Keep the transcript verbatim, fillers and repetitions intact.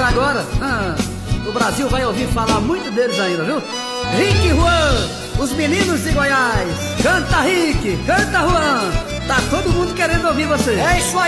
agora, ah, o Brasil vai ouvir falar muito deles ainda, viu? Rick e Juan, os meninos de Goiás. Canta, Rick, canta, Juan. Tá todo mundo querendo ouvir você. É isso aí.